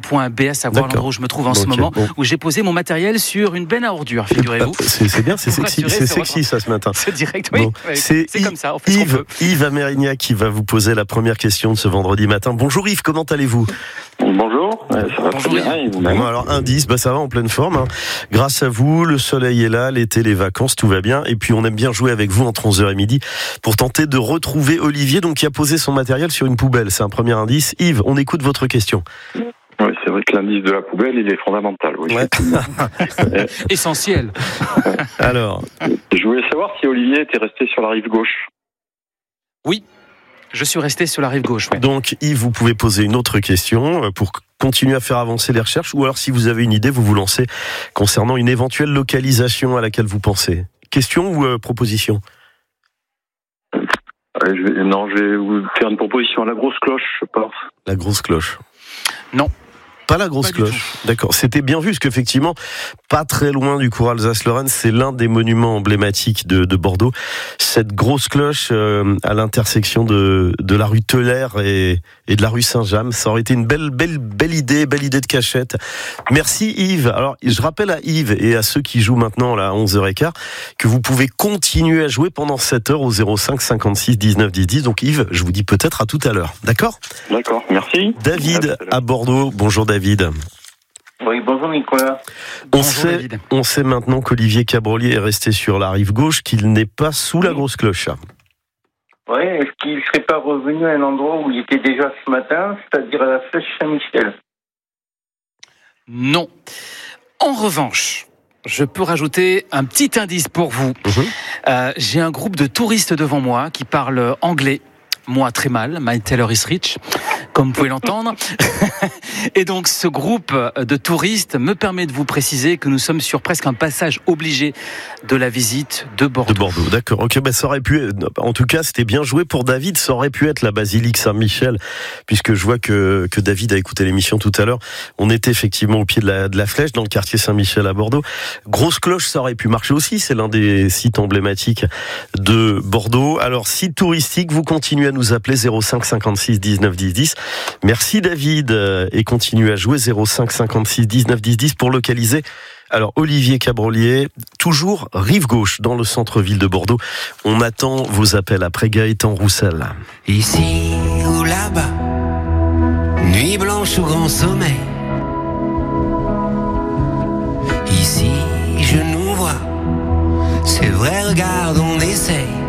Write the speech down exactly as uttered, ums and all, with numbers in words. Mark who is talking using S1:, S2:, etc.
S1: point B, à savoir
S2: D'accord.
S1: l'endroit où je me trouve en
S2: Okay,
S1: ce moment,
S2: bon.
S1: où j'ai posé mon matériel sur une benne à ordures, figurez-vous.
S2: C'est, c'est bien, c'est
S1: Pour
S2: sexy,
S1: rassurer,
S2: c'est
S1: c'est
S2: sexy ça ce matin.
S1: C'est direct, oui.
S2: Bon,
S1: Ouais,
S2: c'est
S1: c'est
S2: Yves,
S1: comme ça, on fait ce qu'on
S2: Yves,
S1: peut.
S2: Yves Amérignac qui va vous poser la première question de ce vendredi matin. Bonjour Yves, comment allez-vous?
S3: Bonjour, euh, ça va
S1: Bonjour,
S3: très bien, et vous-même?
S2: Bon, alors indice, bah ça va en pleine forme. Hein. Grâce à vous, le soleil est là, l'été, les vacances, tout va bien. Et puis on aime bien jouer avec vous entre onze heures et midi pour tenter de retrouver Olivier, donc qui a posé son matériel sur une poubelle. C'est un premier indice. Yves, on écoute votre question.
S3: Oui, c'est vrai que l'indice de la poubelle, il est fondamental. Oui,
S2: Ouais.
S1: Essentiel.
S2: Alors,
S3: Je voulais savoir si Olivier était resté sur la rive gauche.
S1: Oui, je suis resté sur la rive gauche. Ouais.
S2: donc Yves, vous pouvez poser une autre question pour continuer à faire avancer les recherches, ou alors si vous avez une idée, vous vous lancez concernant une éventuelle localisation à laquelle vous pensez. Question ou euh, proposition?
S3: Euh, je vais- non, je vais vous faire une proposition à la grosse cloche, je pense.
S2: La grosse cloche.
S1: Non.
S2: Pas la grosse
S1: Pas du
S2: cloche. D'accord. C'était bien vu, parce qu'effectivement, pas très loin du cours Alsace-Lorraine, c'est l'un des monuments emblématiques de, de Bordeaux. Cette grosse cloche euh, à l'intersection de, de la rue Teller et, et de la rue Saint-James, ça aurait été une belle, belle, belle idée, belle idée de cachette. Merci Yves. Alors, je rappelle à Yves et à ceux qui jouent maintenant là, à onze heures quinze que vous pouvez continuer à jouer pendant sept heures au zéro cinq cinquante-six dix-neuf dix dix. Donc Yves, je vous dis peut-être à tout à l'heure. D'accord?
S3: D'accord, merci.
S2: David
S3: À tout à l'heure.
S2: à Bordeaux. Bonjour David.
S4: Oui, bonjour Nicolas.
S2: On
S1: Bonjour,
S2: sait,
S1: David.
S2: on sait maintenant qu'Olivier Cabrolier est resté sur la rive gauche, qu'il n'est pas sous la grosse cloche.
S4: Oui, est-ce qu'il ne serait pas revenu à un endroit où il était déjà ce matin, c'est-à-dire à la flèche Saint-Michel?
S1: Non. En revanche, je peux rajouter un petit indice pour vous.
S2: Mhm.
S1: Euh, j'ai un groupe de touristes devant moi qui parlent anglais. Moi, très mal. My Taylor is rich, comme vous pouvez l'entendre. Et donc, ce groupe de touristes me permet de vous préciser que nous sommes sur presque un passage obligé de la visite de Bordeaux.
S2: De Bordeaux, d'accord. Ok, ben ça aurait pu. En tout cas, c'était bien joué pour David. Ça aurait pu être la basilique Saint-Michel, puisque je vois que que David a écouté l'émission tout à l'heure. On était effectivement au pied de la de la Flèche, dans le quartier Saint-Michel à Bordeaux. Grosse cloche, ça aurait pu marcher aussi. C'est l'un des sites emblématiques de Bordeaux. Alors, site touristique, vous continuez à nous appeler zéro cinq cinquante-six dix-neuf dix dix. Merci David et continuez à jouer zéro cinq cinquante-six dix-neuf dix dix pour localiser. Alors Olivier Cabrolier, toujours rive gauche dans le centre-ville de Bordeaux. On attend vos appels après Gaëtan Roussel.
S5: Ici ou là-bas, nuit blanche ou grand sommeil. Ici je nous vois, c'est vrai, regarde, on essaye.